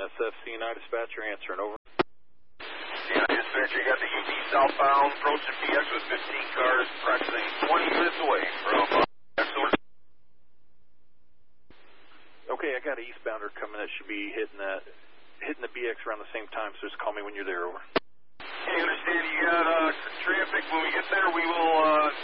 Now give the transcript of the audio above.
NSF CNI dispatcher answering, over. Yeah, dispatcher, you got the UP southbound approaching PX with 15 cars approximately 20 minutes away from Okay, I got an eastbounder coming that should be hitting the BX around the same time, so just call me when you're there, over. Okay, understand you got traffic. When we get there, we will